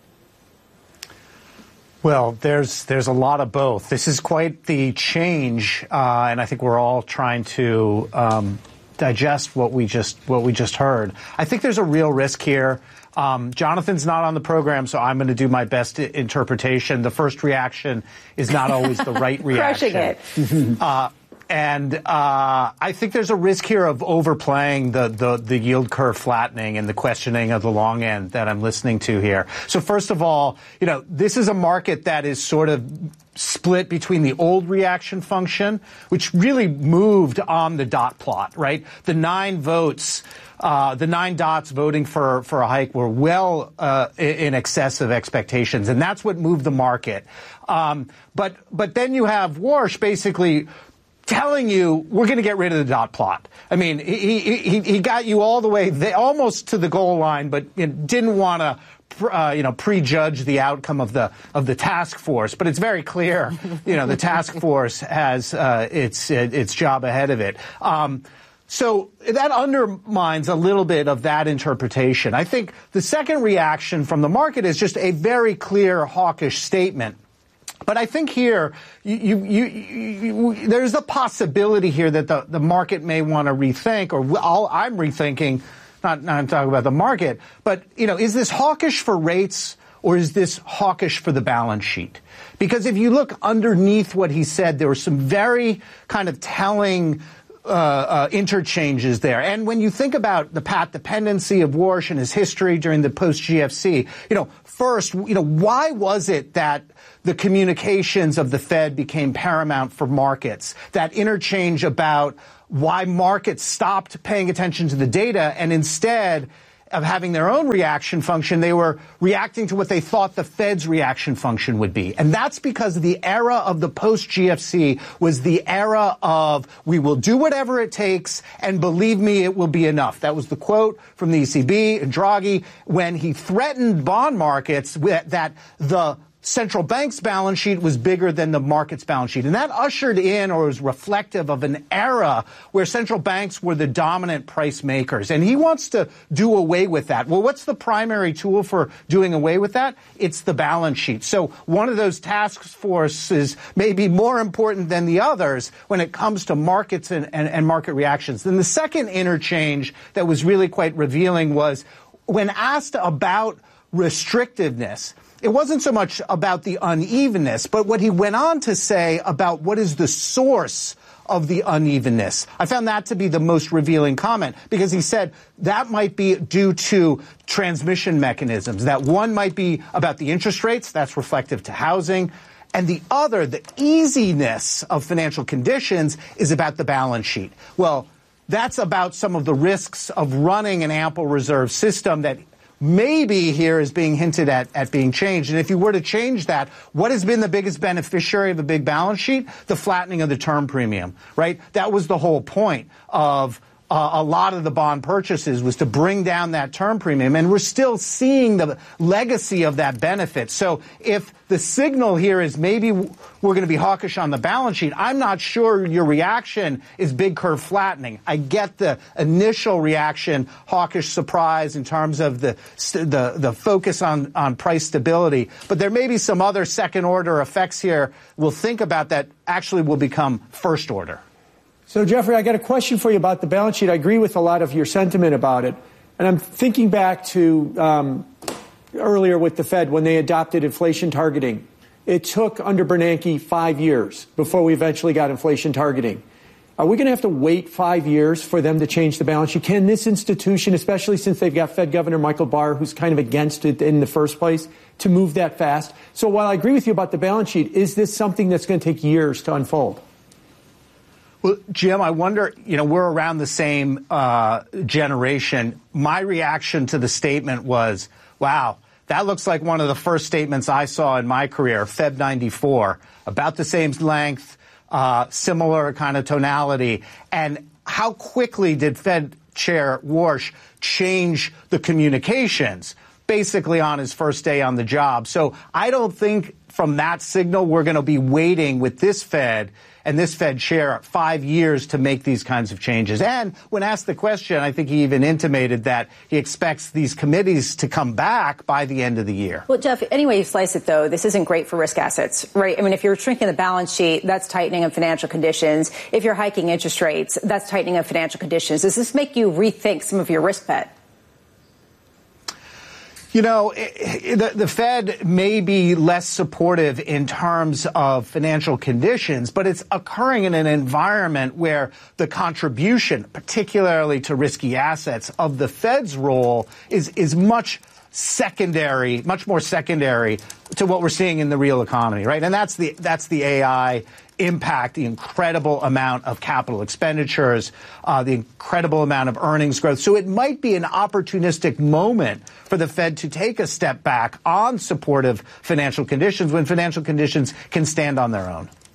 Well, there's there's a lot of both. This is quite the change, uh, and I think we're all trying to um, digest what we just what we just heard. I think there's a real risk here. Um, Jonathan's not on the program, so I'm going to do my best interpretation. The first reaction is not always the right reaction. Crushing it. uh, And uh, I think there's a risk here of overplaying the, the, the yield curve flattening and the questioning of the long end that I'm listening to here. So first of all, you know, this is a market that is sort of split between the old reaction function, which really moved on the dot plot, right? The nine votes, uh, the nine dots voting for, for a hike were well uh, in excess of expectations, and that's what moved the market. Um, but but then you have Warsh basically telling you we're going to get rid of the dot plot. I mean, he he he got you all the way there, almost to the goal line, but you know, didn't want to uh, you know prejudge the outcome of the of the task force. But it's very clear, you know, the task force has uh, its its job ahead of it. Um, So that undermines a little bit of that interpretation. I think the second reaction from the market is just a very clear hawkish statement. But I think here, you, you, you, you, there's a possibility here that the, the market may want to rethink, or I'll, I'm rethinking, not, not talking about the market, but, you know, is this hawkish for rates or is this hawkish for the balance sheet? Because if you look underneath what he said, there were some very kind of telling Uh, uh, interchanges there. And when you think about the path dependency of Warsh and his history during the post-G F C, you know, first, you know, why was it that the communications of the Fed became paramount for markets? That interchange about why markets stopped paying attention to the data and instead of having their own reaction function, they were reacting to what they thought the Fed's reaction function would be. And that's because the era of the post-G F C was the era of we will do whatever it takes and believe me, it will be enough. That was the quote from the E C B and Draghi when he threatened bond markets with, that the central bank's balance sheet was bigger than the market's balance sheet. And that ushered in or was reflective of an era where central banks were the dominant price makers. And he wants to do away with that. Well, what's the primary tool for doing away with that? It's the balance sheet. So one of those task forces may be more important than the others when it comes to markets and, and, and market reactions. Then the second interchange that was really quite revealing was when asked about restrictiveness, it wasn't so much about the unevenness, but what he went on to say about what is the source of the unevenness. I found that to be the most revealing comment because he said that might be due to transmission mechanisms, that one might be about the interest rates, that's reflective to housing, and the other, the easiness of financial conditions, is about the balance sheet. Well, that's about some of the risks of running an ample reserve system that maybe here is being hinted at at being changed. And if you were to change that, what has been the biggest beneficiary of a big balance sheet? The flattening of the term premium, right? That was the whole point of uh, a lot of the bond purchases, was to bring down that term premium. And we're still seeing the legacy of that benefit. So if the signal here is maybe we're going to be hawkish on the balance sheet, I'm not sure your reaction is big curve flattening. I get the initial reaction, hawkish surprise in terms of the the, the focus on, on price stability. But there may be some other second order effects here we'll think about that actually will become first order. So, Jeffrey, I got a question for you about the balance sheet. I agree with a lot of your sentiment about it. And I'm thinking back to um, earlier with the Fed when they adopted inflation targeting. It took, under Bernanke, five years before we eventually got inflation targeting. Are we going to have to wait five years for them to change the balance sheet? Can this institution, especially since they've got Fed Governor Michael Barr, who's kind of against it in the first place, to move that fast? So while I agree with you about the balance sheet, is this something that's going to take years to unfold? Well, Jim, I wonder, you know, we're around the same uh, generation. My reaction to the statement was, wow, that looks like one of the first statements I saw in my career, Feb ninety-four, about the same length, uh, similar kind of tonality. And how quickly did Fed Chair Warsh change the communications, basically on his first day on the job? So I don't think from that signal we're going to be waiting with this Fed and this Fed chair five years to make these kinds of changes. And when asked the question, I think he even intimated that he expects these committees to come back by the end of the year. Well, Jeff, anyway you slice it, though, this isn't great for risk assets, right? I mean, if you're shrinking the balance sheet, that's tightening of financial conditions. If you're hiking interest rates, that's tightening of financial conditions. Does this make you rethink some of your risk bet? You know, it, it, the, the Fed may be less supportive in terms of financial conditions, but it's occurring in an environment where the contribution, particularly to risky assets, of the Fed's role is, is much secondary, much more secondary to what we're seeing in the real economy, right? And that's the that's the A I impact, the incredible amount of capital expenditures, uh, the incredible amount of earnings growth. So it might be an opportunistic moment for the Fed to take a step back on supportive financial conditions when financial conditions can stand on their own.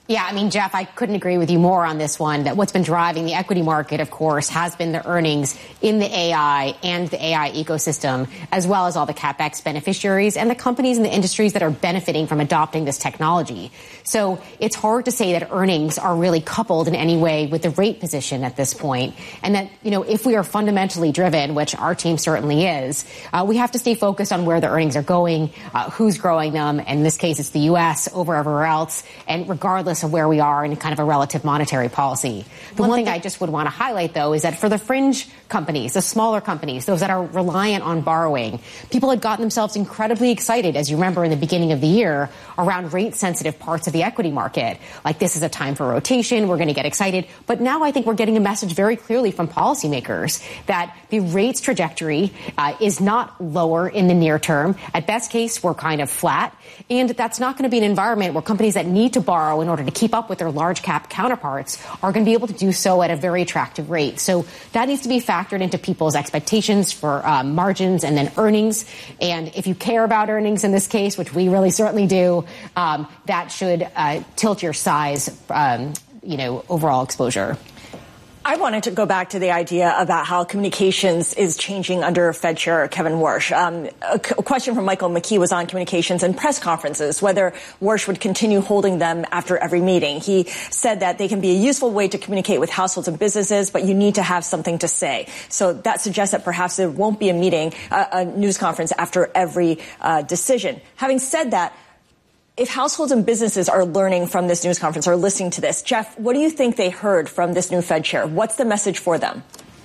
Yeah, I mean, Jeff, I couldn't agree with you more on this one, that what's been driving the equity market, of course, has been the earnings in the A I and the A I ecosystem, as well as all the CapEx beneficiaries and the companies and the industries that are benefiting from adopting this technology. So it's hard to say that earnings are really coupled in any way with the rate position at this point. And that, you know, if we are fundamentally driven, which our team certainly is, uh, we have to stay focused on where the earnings are going, uh, who's growing them. And in this case, it's the U S over everywhere else. And regardless of where we are in kind of a relative monetary policy. The one, one thing I just would want to highlight, though, is that for the fringe companies, the smaller companies, those that are reliant on borrowing, people had gotten themselves incredibly excited, as you remember in the beginning of the year, around rate-sensitive parts of the equity market. Like, this is a time for rotation, we're going to get excited. But now I think we're getting a message very clearly from policymakers that the rates trajectory uh, is not lower in the near term. At best case, we're kind of flat. And that's not going to be an environment where companies that need to borrow in order to keep up with their large cap counterparts are going to be able to do so at a very attractive rate. So that needs to be factored into people's expectations for um, margins and then earnings. And if you care about earnings in this case, which we really certainly do, um, that should uh, tilt your size, um, you know, overall exposure. I wanted to go back to the idea about how communications is changing under Fed Chair Kevin Warsh. Um, a, c- a question from Michael McKee was on communications and press conferences, whether Warsh would continue holding them after every meeting. He said that they can be a useful way to communicate with households and businesses, but you need to have something to say. So that suggests that perhaps there won't be a meeting, uh, a news conference after every uh, decision. Having said that, if households and businesses are learning from this news conference or listening to this, Jeff, what do you think they heard from this new Fed chair? What's the message for them?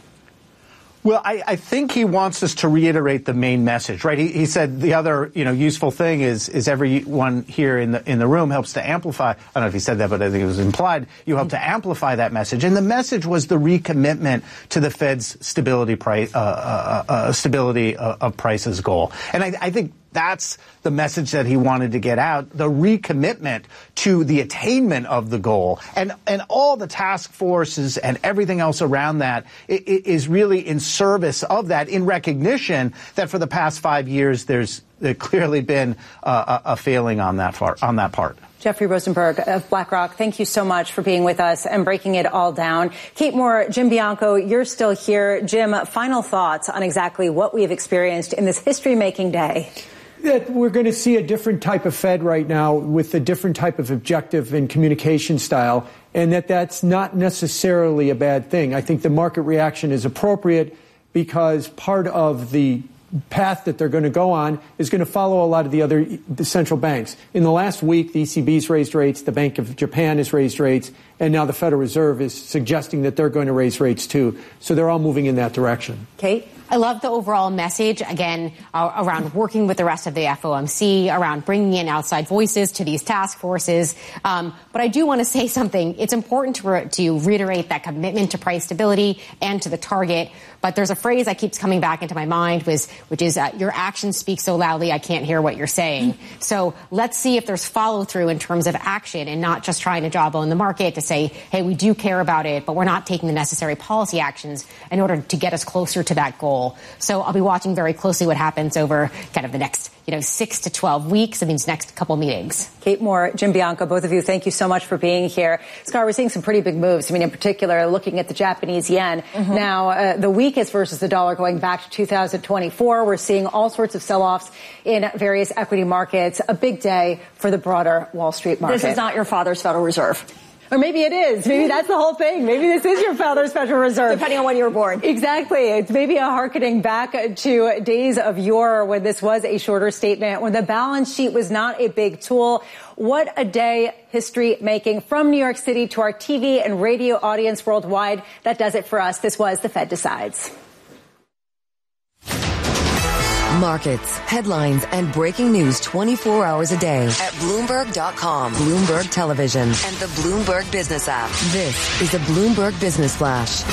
Well, I, I think he wants us to reiterate the main message, right? He, he said the other, you know, useful thing is is everyone here in the in the room helps to amplify. I don't know if he said that, but I think it was implied. You help to amplify that message, and the message was the recommitment to the Fed's stability price, uh, uh, uh, stability uh, of prices goal, and I, I think. That's the message that he wanted to get out, the recommitment to the attainment of the goal. And and all the task forces and everything else around that is really in service of that, in recognition that for the past five years there's, there's clearly been a, a failing on that, far, on that part. Jeffrey Rosenberg of BlackRock, thank you so much for being with us and breaking it all down. Kate Moore, Jim Bianco, you're still here. Jim, final thoughts on exactly what we have experienced in this history-making day. That we're going to see a different type of Fed right now with a different type of objective and communication style, and that that's not necessarily a bad thing. I think the market reaction is appropriate because part of the path that they're going to go on is going to follow a lot of the other the central banks. In the last week, the E C B's raised rates, the Bank of Japan has raised rates, and now the Federal Reserve is suggesting that they're going to raise rates too. So they're all moving in that direction. Kate? I love the overall message, again, uh, around working with the rest of the F O M C, around bringing in outside voices to these task forces. Um, but I do want to say something. It's important to, re- to reiterate that commitment to price stability and to the target. But there's a phrase that keeps coming back into my mind, was, which is uh, your actions speak so loudly I can't hear what you're saying. So let's see if there's follow through in terms of action and not just trying to jawbone the market to say, hey, we do care about it, but we're not taking the necessary policy actions in order to get us closer to that goal. So I'll be watching very closely what happens over kind of the next, you know, six to twelve weeks in these next couple meetings. Kate Moore, Jim Bianco, both of you, thank you so much for being here. Scott, we're seeing some pretty big moves. I mean, in particular, looking at the Japanese yen. Mm-hmm. Now, uh, the weakest versus the dollar going back to two thousand twenty-four. We're seeing all sorts of sell-offs in various equity markets. A big day for the broader Wall Street market. This is not your father's Federal Reserve. Or maybe it is. Maybe that's the whole thing. Maybe this is your father's Federal Reserve. Depending on when you were born. Exactly. It's maybe a hearkening back to days of yore when this was a shorter statement, when the balance sheet was not a big tool. What a day history making. From New York City to our T V and radio audience worldwide, that does it for us. This was The Fed Decides. Markets, headlines, and breaking news twenty-four hours a day at Bloomberg dot com, Bloomberg Television, and the Bloomberg Business app. This is the Bloomberg Business Flash.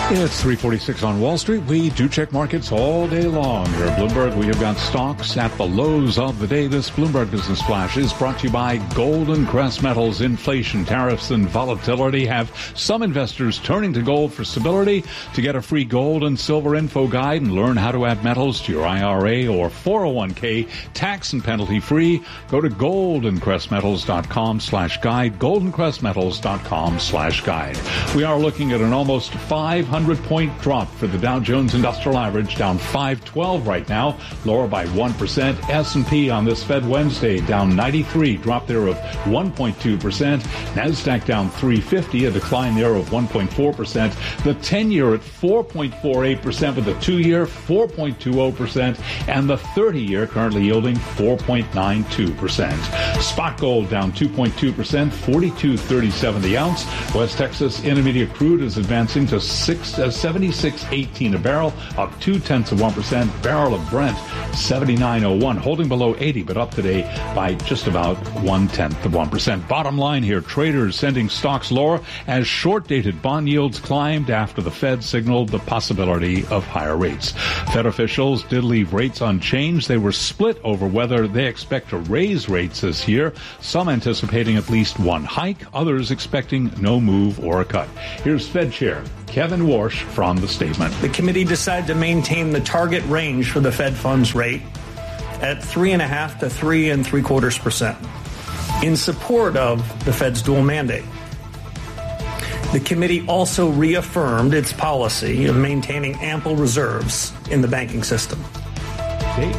It's three forty-six on Wall Street. We do check markets all day long. Here at Bloomberg, we have got stocks at the lows of the day. This Bloomberg Business Flash is brought to you by Golden Crest Metals. Inflation, tariffs, and volatility have some investors turning to gold for stability. To get a free gold and silver info guide and learn how to add metals to your I R A or four oh one k tax and penalty free, go to goldencrestmetals.com slash guide, goldencrestmetals.com slash guide. We are looking at an almost five hundred point drop for the Dow Jones Industrial Average, down five twelve right now, lower by one percent. S and P on this Fed Wednesday down ninety-three, drop there of one point two percent. NASDAQ down three fifty, a decline there of one point four percent. The ten-year at four point four eight percent, with the two-year four point two zero percent, and the thirty-year currently yielding four point nine two percent. Spot gold down two point two percent, forty-two thirty-seven the ounce. West Texas Intermediate crude is advancing to six uh, seventy-six eighteen a barrel, up two tenths of one percent. Barrel of Brent seventy-nine oh one, holding below eighty, but up today by just about one tenth of one percent. Bottom line here: traders sending stocks lower as short-dated bond yields climbed after the Fed signaled the possibility of higher rates. Fed officials did leave rates unchanged. They were split over whether they expect to raise rates this year. Some anticipating at least one hike, others expecting no move or a cut. Here's Fed Chair Kevin Warsh from the statement. The committee decided to maintain the target range for the Fed funds rate at three and a half to three and three quarters percent in support of the Fed's dual mandate. The committee also reaffirmed its policy of maintaining ample reserves in the banking system. Dave.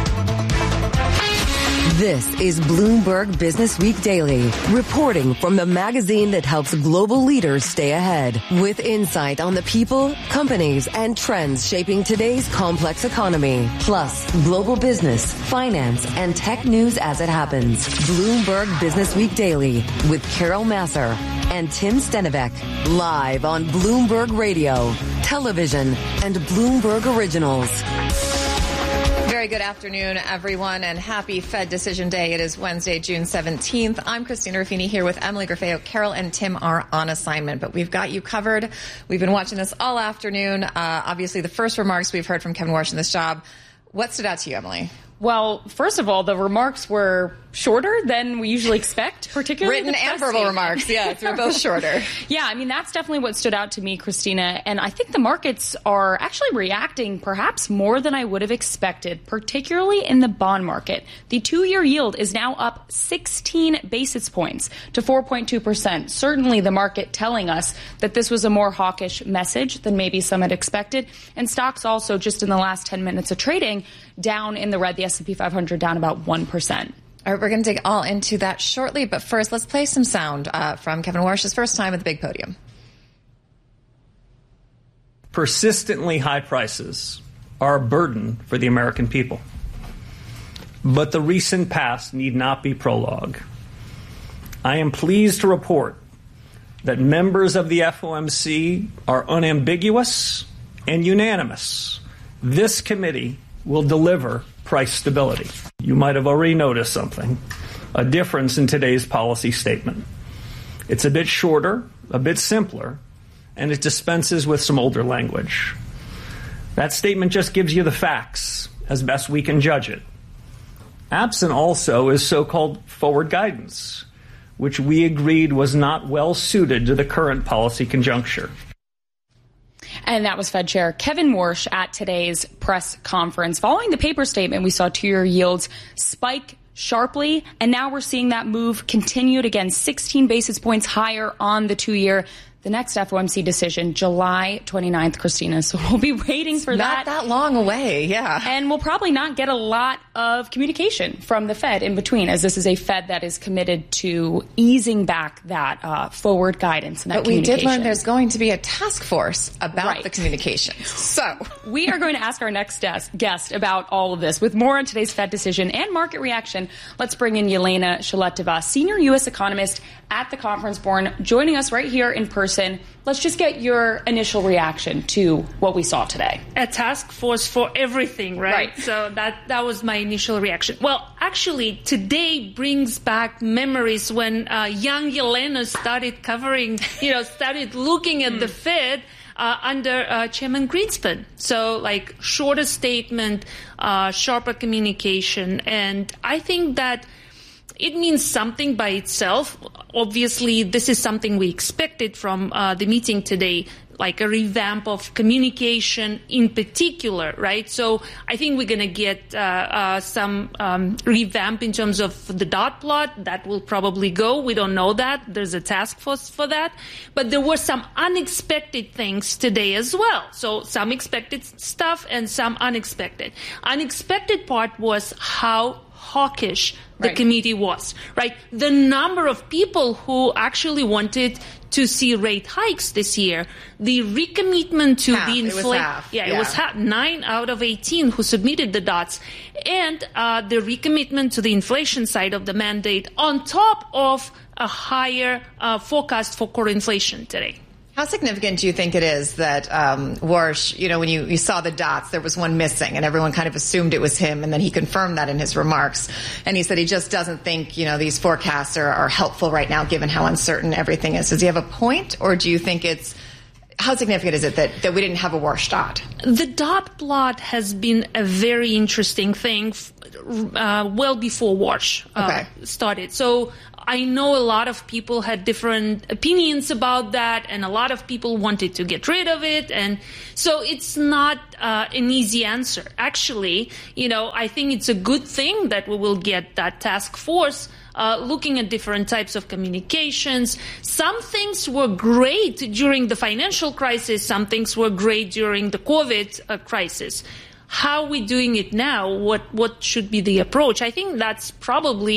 This is Bloomberg Business Week Daily, reporting from the magazine that helps global leaders stay ahead, with insight on the people, companies, and trends shaping today's complex economy, plus global business, finance, and tech news as it happens. Bloomberg Business Week Daily with Carol Masser and Tim Stenivek, live on Bloomberg Radio, television, and Bloomberg Originals. Very good afternoon, everyone, and happy Fed Decision Day. It is Wednesday, June seventeenth. I'm Christina Ruffini here with Emily Grafeo. Carol and Tim are on assignment, but we've got you covered. We've been watching this all afternoon. Uh, obviously, the first remarks we've heard from Kevin Warsh in this job. What stood out to you, Emily? Well, first of all, the remarks were shorter than we usually expect, particularly written and verbal remarks. Yeah, they were both shorter. Yeah, I mean, that's definitely what stood out to me, Christina. And I think the markets are actually reacting perhaps more than I would have expected, particularly in the bond market. The two-year yield is now up sixteen basis points to four point two percent. Certainly the market telling us that this was a more hawkish message than maybe some had expected. And stocks also, just in the last ten minutes of trading, down in the red. The S and P five hundred down about one percent. All right, we're going to dig all into that shortly. But first, let's play some sound uh, from Kevin Warsh's first time at the big podium. Persistently high prices are a burden for the American people. But the recent past need not be prologue. I am pleased to report that members of the F O M C are unambiguous and unanimous. This committee will deliver price stability. You might have already noticed something, a difference in today's policy statement. It's a bit shorter, a bit simpler, and it dispenses with some older language. That statement just gives you the facts as best we can judge it. Absent also is so-called forward guidance, which we agreed was not well suited to the current policy conjuncture. And that was Fed Chair Kevin Warsh at today's press conference. Following the paper statement, we saw two-year yields spike sharply, and now we're seeing that move continued again, sixteen basis points higher on the two-year. The next F O M C decision, July twenty-ninth, Christina. So we'll be waiting for it's that. Not that long away, yeah. And we'll probably not get a lot of communication from the Fed in between, as this is a Fed that is committed to easing back that uh, forward guidance and that But we communication. did learn there's going to be a task force about right. the communications. So we are going to ask our next guest about all of this. With more on today's Fed decision and market reaction, let's bring in Yelena Shaletova, senior U S economist at the Conference Board, joining us right here in person. Let's just get your initial reaction to what we saw today. A task force for everything, right? Right. So that that was my initial reaction. Well, actually, today brings back memories when uh, young Yelena started covering, you know, started looking at the Fed. uh, under uh, Chairman Greenspan. So, like, shorter statement, uh, sharper communication. And I think that it means something by itself. Obviously, this is something we expected from uh, the meeting today, like a revamp of communication in particular, right? So I think we're going to get uh, uh, some um, revamp in terms of the dot plot. That will probably go. We don't know that. There's a task force for that. But there were some unexpected things today as well. So some expected stuff and some unexpected. Unexpected part was how hawkish the right. committee was, right? The number of people who actually wanted to see rate hikes this year, the recommitment to half. the inflation, yeah, yeah, yeah, it was half, nine out of eighteen who submitted the dots, and uh, the recommitment to the inflation side of the mandate on top of a higher uh, forecast for core inflation today. How significant do you think it is that um, Warsh, you know, when you, you saw the dots, there was one missing, and everyone kind of assumed it was him, and then he confirmed that in his remarks. And he said he just doesn't think, you know, these forecasts are, are helpful right now, given how uncertain everything is. Does he have a point, or do you think it's how significant is it that, that we didn't have a Warsh dot? The dot plot has been a very interesting thing uh, well before Warsh uh, okay. started. So I know a lot of people had different opinions about that, and a lot of people wanted to get rid of it. And so it's not uh, an easy answer. Actually, you know, I think it's a good thing that we will get that task force uh, looking at different types of communications. Some things were great during the financial crisis. Some things were great during the COVID uh, crisis. How are we doing it now? What, what should be the approach? I think that's probably